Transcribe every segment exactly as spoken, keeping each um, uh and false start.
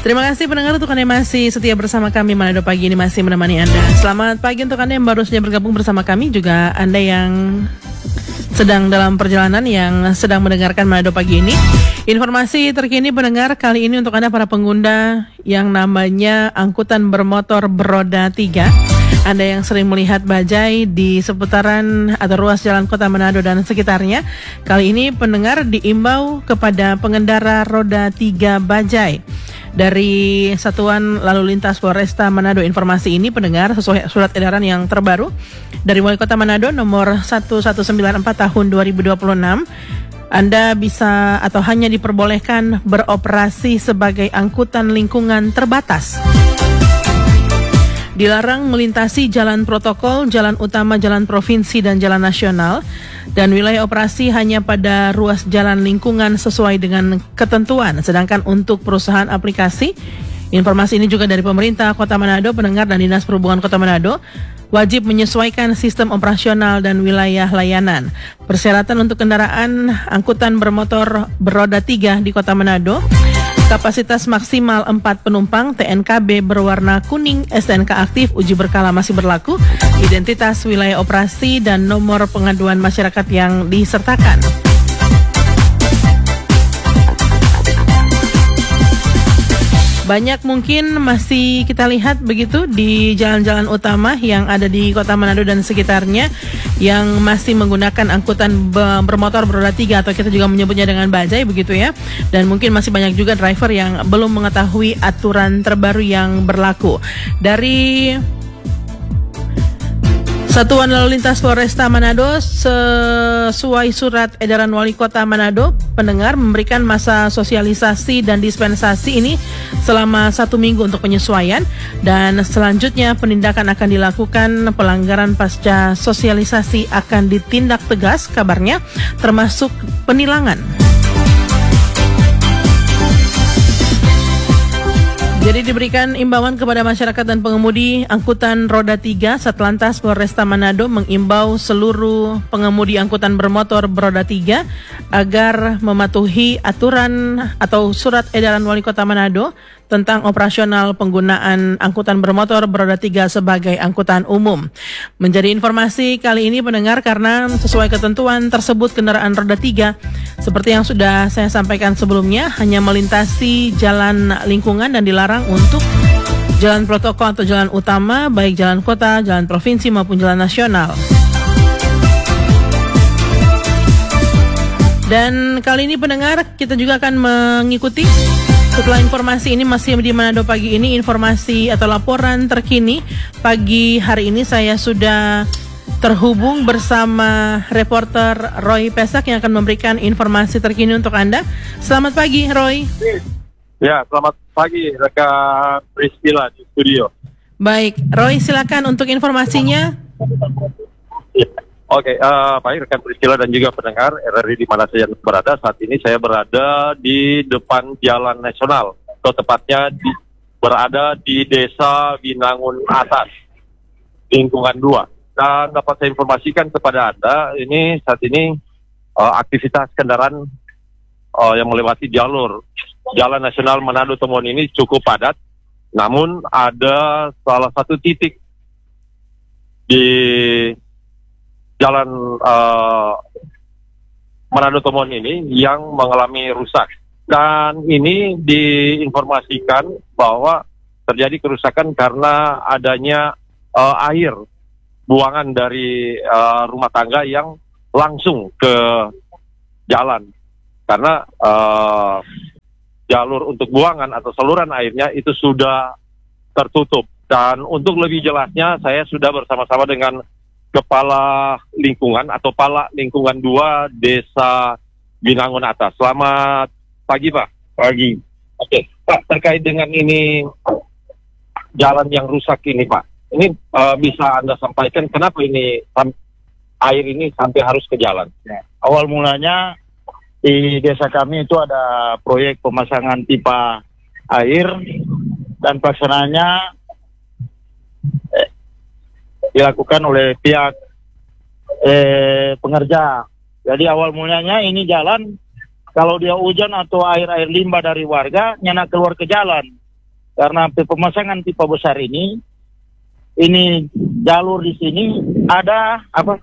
Terima kasih pendengar untuk Anda yang masih setia bersama kami. Manado Pagi ini masih menemani Anda. Selamat pagi untuk Anda yang baru saja bergabung bersama kami, juga Anda yang sedang dalam perjalanan, yang sedang mendengarkan Manado Pagi ini. Informasi terkini pendengar kali ini untuk Anda para pengguna yang namanya angkutan bermotor beroda tiga. Anda yang sering melihat bajai di seputaran atau ruas jalan Kota Manado dan sekitarnya, kali ini pendengar diimbau kepada pengendara roda tiga bajai. Dari Satuan Lalu Lintas Polresta Manado, informasi ini pendengar sesuai surat edaran yang terbaru dari Wali Kota Manado nomor seribu seratus sembilan puluh empat tahun dua ribu dua puluh enam. Anda bisa atau hanya diperbolehkan beroperasi sebagai angkutan lingkungan terbatas. Dilarang melintasi jalan protokol, jalan utama, jalan provinsi, dan jalan nasional. Dan wilayah operasi hanya pada ruas jalan lingkungan sesuai dengan ketentuan. Sedangkan untuk perusahaan aplikasi, informasi ini juga dari pemerintah Kota Manado, pendengar dan Dinas Perhubungan Kota Manado, wajib menyesuaikan sistem operasional dan wilayah layanan. Persyaratan untuk kendaraan angkutan bermotor beroda tiga di Kota Manado: kapasitas maksimal empat penumpang, T N K B berwarna kuning, S T N K aktif, uji berkala masih berlaku, identitas wilayah operasi, dan nomor pengaduan masyarakat yang disertakan. Banyak mungkin masih kita lihat begitu di jalan-jalan utama yang ada di Kota Manado dan sekitarnya yang masih menggunakan angkutan bermotor beroda tiga atau kita juga menyebutnya dengan bajai begitu ya. Dan mungkin masih banyak juga driver yang belum mengetahui aturan terbaru yang berlaku. Dari Satuan Lalu Lintas Polresta Manado, sesuai surat edaran Wali Kota Manado, pendengar memberikan masa sosialisasi dan dispensasi ini selama satu minggu untuk penyesuaian, dan selanjutnya penindakan akan dilakukan. Pelanggaran pasca sosialisasi akan ditindak tegas kabarnya, termasuk penilangan. Jadi diberikan imbauan kepada masyarakat dan pengemudi angkutan roda tiga. Satlantas Polresta Manado mengimbau seluruh pengemudi angkutan bermotor beroda tiga agar mematuhi aturan atau surat edaran Wali Kota Manado tentang operasional penggunaan angkutan bermotor beroda tiga sebagai angkutan umum. Menjadi informasi kali ini pendengar, karena sesuai ketentuan tersebut kendaraan roda tiga seperti yang sudah saya sampaikan sebelumnya hanya melintasi jalan lingkungan dan dilarang untuk jalan protokol atau jalan utama, baik jalan kota, jalan provinsi maupun jalan nasional. Dan kali ini pendengar kita juga akan mengikuti, setelah informasi ini masih di Manado Pagi ini, informasi atau laporan terkini pagi hari ini saya sudah terhubung bersama reporter Roy Pesak yang akan memberikan informasi terkini untuk Anda. Selamat pagi Roy. Ya, selamat pagi rekan Priscilla di studio. Baik, Roy silakan untuk informasinya. Ya. Oke, uh, baik rekan Priscilla dan juga pendengar R R I di mana saja berada. Saat ini saya berada di depan Jalan Nasional, atau tepatnya di, berada di Desa Binangun Atas, lingkungan dua. Dan dapat saya informasikan kepada Anda, ini saat ini uh, aktivitas kendaraan uh, yang melewati jalur Jalan Nasional Manado Temon ini cukup padat. Namun ada salah satu titik di Jalan uh, Manado Temon ini yang mengalami rusak, dan ini diinformasikan bahwa terjadi kerusakan karena adanya uh, air buangan dari uh, rumah tangga yang langsung ke jalan, karena uh, jalur untuk buangan atau saluran airnya itu sudah tertutup. Dan untuk lebih jelasnya saya sudah bersama-sama dengan Kepala Lingkungan atau Pala Lingkungan dua Desa Binangun Atas. Selamat pagi Pak. Pagi. Oke Pak, terkait dengan ini jalan yang rusak ini Pak, ini uh, bisa Anda sampaikan kenapa ini air ini sampai harus ke jalan? Ya. Awal mulanya di desa kami itu ada proyek pemasangan pipa air, dan pelaksanaannya eh, dilakukan oleh pihak eh, pengerja. Jadi awal mulanya ini jalan, kalau dia hujan atau air-air limbah dari warga, nyana keluar ke jalan. karena pemasangan pipa besar ini, ini jalur di sini ada apa?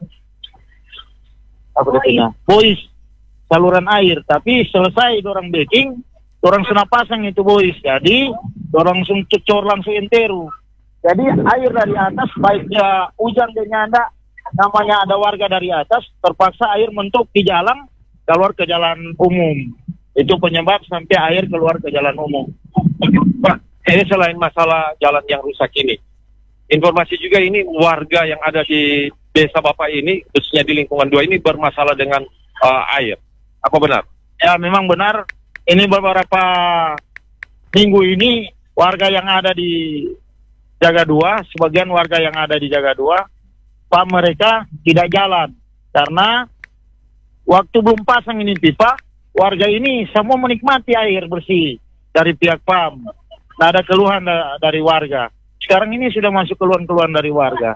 Apa katanya? Bois saluran air, tapi selesai dorang backing, dorang sudah pasang itu bois, jadi dorang langsung cecor langsung enteru. Jadi air dari atas, baiknya hujan dan nyanda, namanya ada warga dari atas, terpaksa air mentok di jalan, keluar ke jalan umum. Itu penyebab sampai air keluar ke jalan umum. Pak, ini selain masalah jalan yang rusak ini, informasi juga ini warga yang ada di desa Bapak ini, khususnya di lingkungan dua ini bermasalah dengan uh, air. Apa benar? Ya memang benar. Ini beberapa minggu ini warga yang ada di Jaga Dua, sebagian warga yang ada di Jaga Dua, Pak mereka tidak jalan karena waktu belum pasang ini pipa, warga ini semua menikmati air bersih dari pihak P A M. Tidak ada keluhan da dari warga. Sekarang ini sudah masuk keluhan-keluhan dari warga.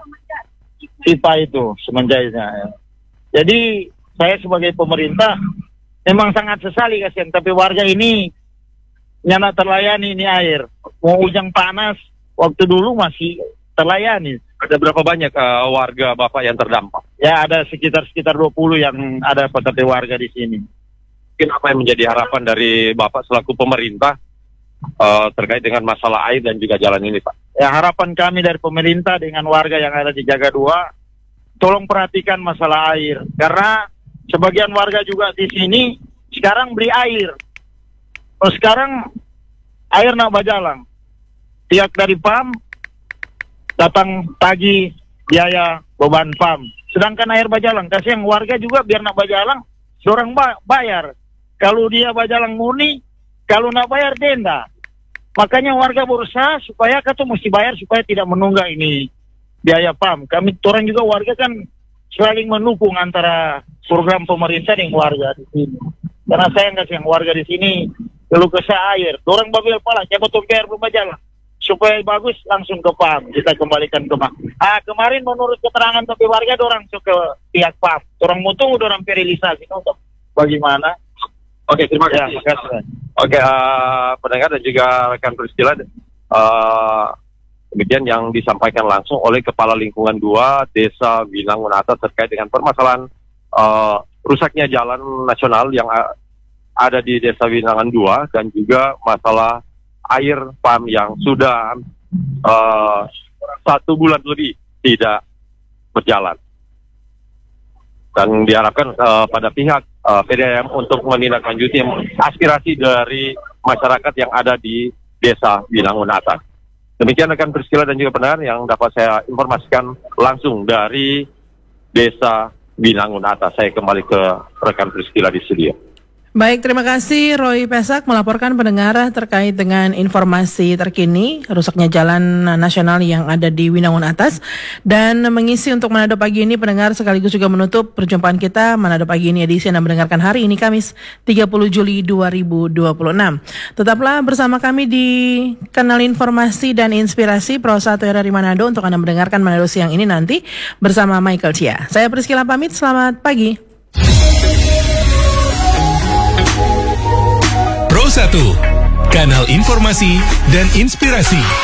Pipa itu semenjaknya. Ya. Jadi saya sebagai pemerintah memang sangat sesali kasihan, tapi warga ini nyana terlayani ini air. Mau hujan panas, waktu dulu masih terlayani. Ada berapa banyak uh, warga Bapak yang terdampak? Ya ada sekitar sekitar dua puluh yang ada pekerja warga di sini. Mungkin apa yang menjadi harapan dari Bapak selaku pemerintah uh, terkait dengan masalah air dan juga jalan ini, Pak? Ya harapan kami dari pemerintah dengan warga yang ada di Jaga Dua, tolong perhatikan masalah air. Karena sebagian warga juga di sini sekarang beli air. Oh, sekarang air nak bajalang. Pihak dari P A M datang tagih biaya beban P A M. Sedangkan air bajalang, kasih yang warga juga biar nak bajalang, seorang ba bayar. Kalau dia bajalang murni, kalau nak bayar denda. Makanya warga berusaha supaya kata mesti bayar supaya tidak menunggak ini biaya P A M. Kami orang juga warga kan saling mendukung antara program pemerintah dengan warga di sini. Karena saya nggak yang warga di sini keluh kesah air. Orang babil pala, coba tuh bayar belum jalan. Supaya bagus langsung ke P A M, kita kembalikan ke P A M. Ah kemarin menurut keterangan tapi warga dorang ke pihak P A M. Orang mau tunggu dorang sterilisasi untuk bagaimana? Oke, terima Ya, kasih. makasih. Oke, uh, pendengar dan juga rekan peristiwa, uh, kemudian yang disampaikan langsung oleh Kepala Lingkungan dua Desa Winangun Atas terkait dengan permasalahan uh, rusaknya jalan nasional yang uh, ada di Desa Winangun dua dan juga masalah air P A M yang sudah uh, satu bulan lebih tidak berjalan. Dan diharapkan uh, pada pihak uh, P D A M untuk menindaklanjuti aspirasi dari masyarakat yang ada di Desa Winangun Atas. Demikian rekan Priscila dan juga pendengar yang dapat saya informasikan langsung dari Desa Winangun Atas. Saya kembali ke rekan Priscila di studio. Baik, terima kasih Roy Pesak melaporkan pendengar terkait dengan informasi terkini rusaknya jalan nasional yang ada di Winangun Atas. Dan mengisi untuk Manado Pagi ini pendengar sekaligus juga menutup perjumpaan kita Manado Pagi ini edisi Anda mendengarkan hari ini Kamis tiga puluh Juli dua ribu dua puluh enam. Tetaplah bersama kami di kanal informasi dan inspirasi Pro satu R R I Manado untuk Anda mendengarkan Manado siang ini nanti bersama Michael Chia. Saya Priscila pamit, selamat pagi. Pro satu, kanal informasi dan inspirasi.